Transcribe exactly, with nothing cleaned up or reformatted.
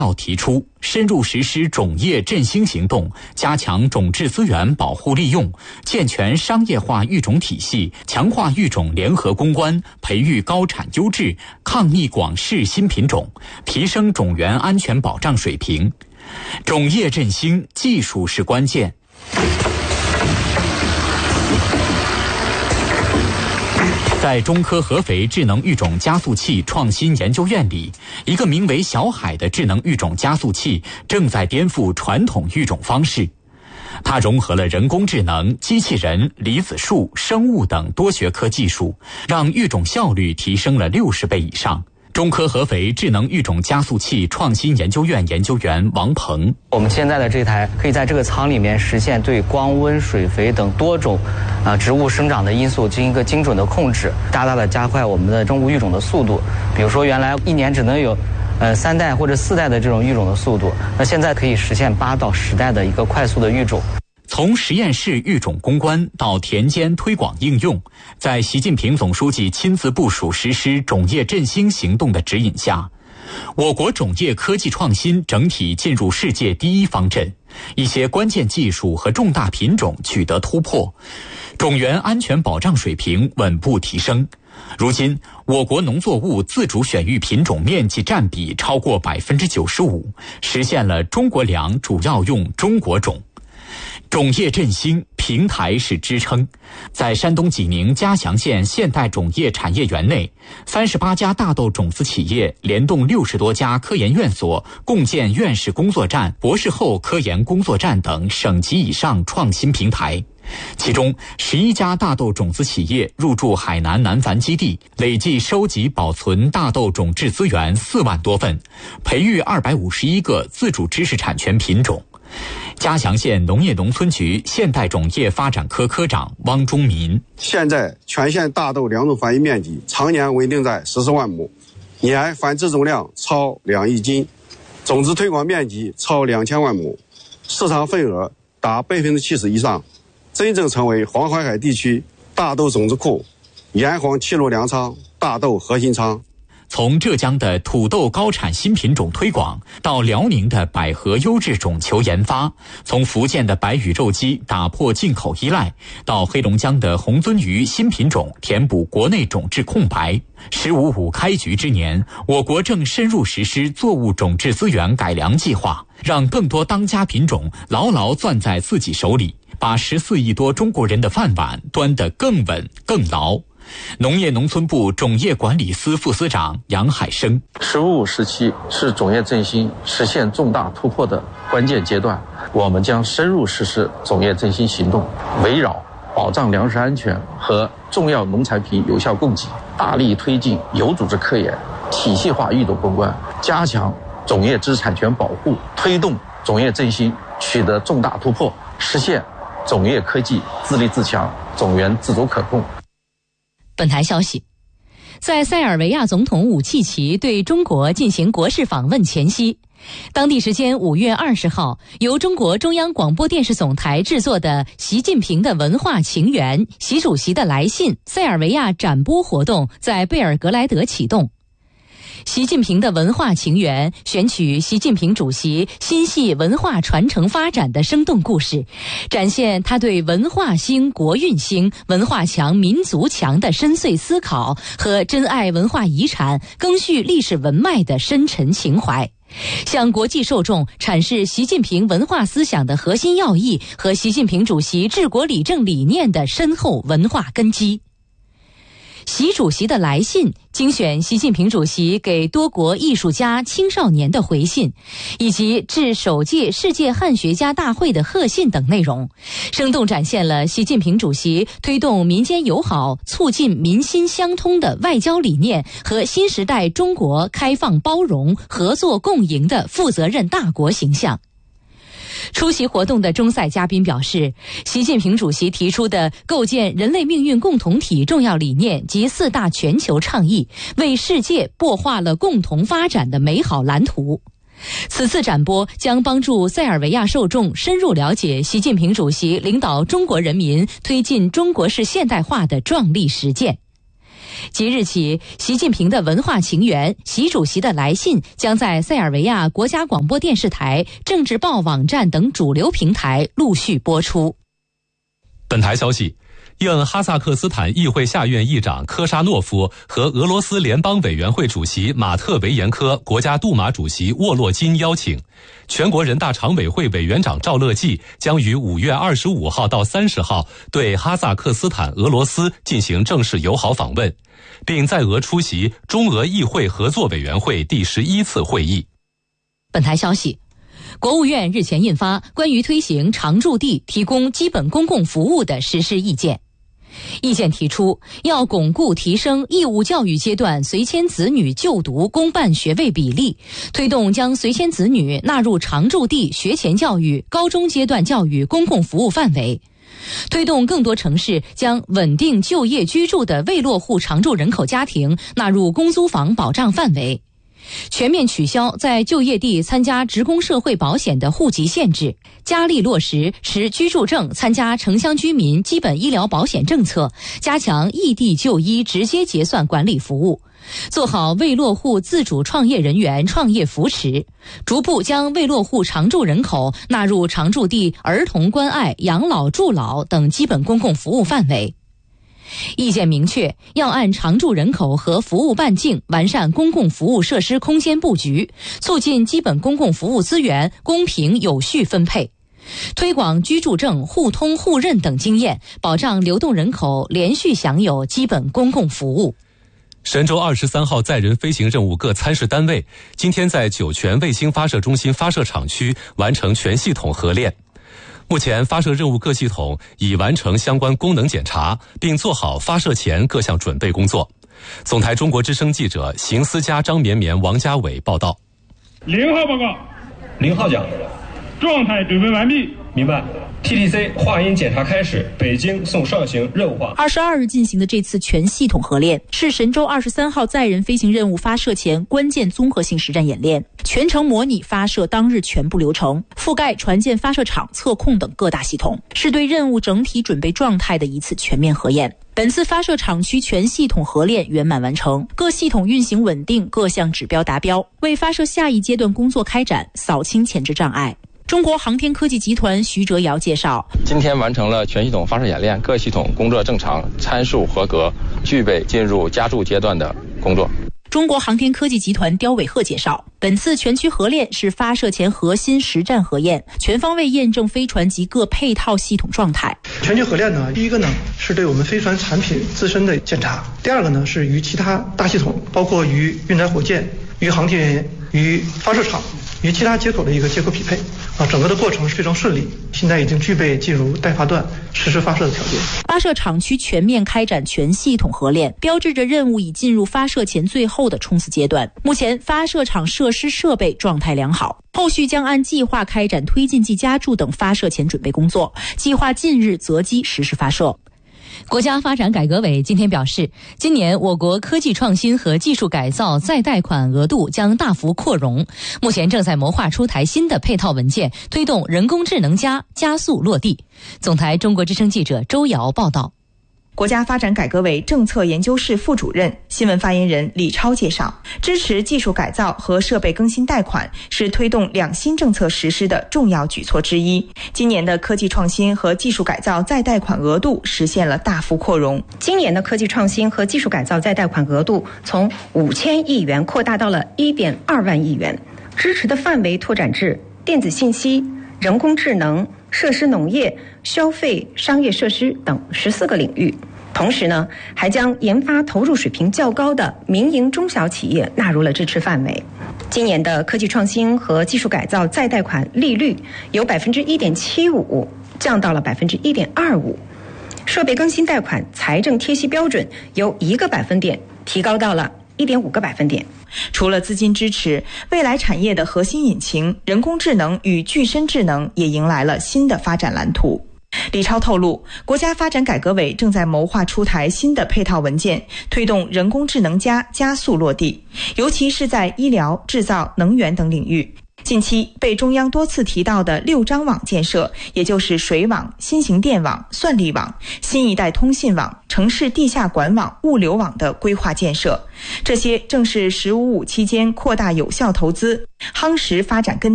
要提出深入实施种业振兴行动，加强种质资源保护利用，健全商业化育种体系，强化育种联合攻关，培育高产优质、抗逆广适新品种，提升种源安全保障水平。种业振兴，技术是关键。在中科合肥智能育种加速器创新研究院里，一个名为小海的智能育种加速器正在颠覆传统育种方式。它融合了人工智能、机器人、离子树、生物等多学科技术，让育种效率提升了六十倍以上。中科合肥智能育种加速器创新研究院研究员王鹏： 我们现在的这台可以在这个舱里面实现对光温、水肥等多种啊、呃、植物生长的因素进行一个精准的控制，大大的加快我们的生物育种的速度。比如说原来一年只能有呃三代或者四代的这种育种的速度，那现在可以实现八到十代的一个快速的育种。 从实验室育种攻关到田间推广应用，在习近平总书记亲自部署实施种业振兴行动的指引下，我国种业科技创新整体进入世界第一方阵，一些关键技术和重大品种取得突破，种源安全保障水平稳步提升。如今，我国农作物自主选育品种面积占比超过 百分之九十五， 实现了中国粮主要用中国种。种业振兴，平台是支撑。在山东济宁嘉祥县现代种业产业园内，三十八家大豆种子企业联动六十多家科研院所，共建院士工作站、博士后科研工作站等省级以上创新平台。其中十一家大豆种子企业入驻海南南繁基地，累计收集保存大豆种质资源四万多份，培育二百五十一个自主知识产权品种。嘉祥县农业农村局现代种业发展科科长汪忠民： 现在全县大豆两种繁育面积常年稳定在十四万亩，年繁殖总量超两亿斤，种子推广面积超两千万亩，市场份额达百分之七十以上，真正成为黄淮海地区大豆种子库、炎黄齐鲁粮仓大豆核心仓。 从浙江的土豆高产新品种推广，到辽宁的百合优质种球研发，从福建的白羽肉鸡打破进口依赖，到黑龙江的红鳟鱼新品种填补国内种质空白。十五五开局之年，我国正深入实施作物种质资源改良计划，让更多当家品种牢牢攥在自己手里，把十四亿多中国人的饭碗端得更稳更牢。农业农村部种业管理司副司长杨海生： 十五五时期是种业振兴实现重大突破的关键阶段，我们将深入实施种业振兴行动，围绕保障粮食安全和重要农产品有效供给，大力推进有组织科研、体系化育种攻关，加强种业知识产权保护，推动种业振兴取得重大突破，实现种业科技自立自强、种源自主可控。 本台消息，在塞尔维亚总统武契奇对中国进行国事访问前夕，当地时间五月二十号，由中国中央广播电视总台制作的《习近平的文化情缘：习主席的来信》塞尔维亚展播活动在贝尔格莱德启动。习近平的文化情缘选取习近平主席心系文化传承发展的生动故事，展现他对文化兴、国运兴、文化强、民族强的深邃思考和珍爱文化遗产、赓续历史文脉的深沉情怀，向国际受众阐释习近平文化思想的核心要义和习近平主席治国理政理念的深厚文化根基。习主席的来信精选习近平主席给多国艺术家、青少年的回信，以及致首届世界汉学家大会的贺信等内容，生动展现了习近平主席推动民间友好、促进民心相通的外交理念和新时代中国开放包容、合作共赢的负责任大国形象。出席活动的中塞嘉宾表示，习近平主席提出的构建人类命运共同体重要理念及四大全球倡议，为世界擘画了共同发展的美好蓝图。此次展播将帮助塞尔维亚受众深入了解习近平主席领导中国人民推进中国式现代化的壮丽实践。 即日起，习近平的文化情缘、习主席的来信将在塞尔维亚国家广播电视台、政治报网站等主流平台陆续播出。 本台消息，应哈萨克斯坦议会下院议长科沙诺夫和俄罗斯联邦委员会主席马特维延科、国家杜马主席沃洛金邀请，全国人大常委会委员长赵乐际将于五月二十五号到三十号对哈萨克斯坦、俄罗斯进行正式友好访问，并在俄出席中俄议会合作委员会第十一次会议。 本台消息，国务院日前印发关于推行常住地提供基本公共服务的实施意见。意见提出，要巩固提升义务教育阶段随迁子女就读公办学位比例，推动将随迁子女纳入常住地学前教育、高中阶段教育公共服务范围，推动更多城市将稳定就业居住的未落户常住人口家庭纳入公租房保障范围，全面取消在就业地参加职工社会保险的户籍限制，加力落实持居住证参加城乡居民基本医疗保险政策，加强异地就医直接结算管理服务，做好未落户自主创业人员创业扶持，逐步将未落户常住人口纳入常住地儿童关爱、养老助老等基本公共服务范围。意见明确，要按常住人口和服务半径完善公共服务设施空间布局，促进基本公共服务资源公平有序分配，推广居住证互通互认等经验，保障流动人口连续享有基本公共服务。 神舟二十三号载人飞行任务各参试单位今天在酒泉卫星发射中心发射场区完成全系统合练。目前发射任务各系统已完成相关功能检查，并做好发射前各项准备工作。总台中国之声记者邢思佳、张绵绵、王家伟报道。 零号报告。 零号讲。 状态准备完毕。 明白。T T C 话音检查开始，北京送上行任务化。 二十二日进行的这次全系统合练是神舟二十三号载人飞行任务发射前关键综合性实战演练，全程模拟发射当日全部流程，覆盖船舰发射场、测控等各大系统，是对任务整体准备状态的一次全面核验。本次发射场区全系统合练圆满完成，各系统运行稳定，各项指标达标，为发射下一阶段工作开展扫清前置障碍。中国航天科技集团徐哲尧介绍， 今天完成了全系统发射演练，各系统工作正常，参数合格，具备进入加注阶段的工作。 中国航天科技集团刁伟鹤介绍，本次全区合练是发射前核心实战核验，全方位验证飞船及各配套系统状态。 全区合练呢，第一个呢是对我们飞船产品自身的检查，第二个呢是与其他大系统，包括与运载火箭、与航天员、与发射场、与其他接口的一个接口匹配啊，整个的过程是非常顺利，现在已经具备进入待发段实施发射的条件。 发射场区全面开展全系统合练，标志着任务已进入发射前最后的冲刺阶段。目前发射场设施设备状态良好，后续将按计划开展推进剂加注等发射前准备工作，计划近日择机实施发射。 国家发展改革委今天表示，今年我国科技创新和技术改造再贷款额度将大幅扩容，目前正在谋划出台新的配套文件，推动人工智能加加速落地。总台中国之声记者周瑶报道。 国家发展改革委政策研究室副主任、新闻发言人李超介绍，支持技术改造和设备更新贷款是推动两新政策实施的重要举措之一。今年的科技创新和技术改造再贷款额度实现了大幅扩容。 今年的科技创新和技术改造再贷款额度从五千亿元扩大到了一点二万亿元，支持的范围拓展至电子信息、人工智能、设施农业、消费、商业设施等十四个领域。同时呢，还将研发投入水平较高的民营中小企业纳入了支持范围。今年的科技创新和技术改造再贷款利率由百分之一点七五降到了百分之一点二五，设备更新贷款财政贴息标准由一个百分点提高到了一点五个百分点。 除了资金支持，未来产业的核心引擎人工智能与具身智能也迎来了新的发展蓝图。李超透露，国家发展改革委正在谋划出台新的配套文件，推动人工智能加加速落地，尤其是在医疗、制造、能源等领域。 近期被中央多次提到的六张网建设，也就是水网、新型电网、算力网、新一代通信网、城市地下管网、物流网的规划建设，这些正是“十五五”期间扩大有效投资、夯实发展根